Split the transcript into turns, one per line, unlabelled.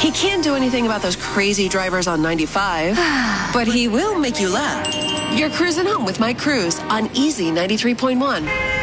He can't do anything about those crazy drivers on 95, but he will make you laugh. You're cruising home with Mike Cruz on Easy 93.1.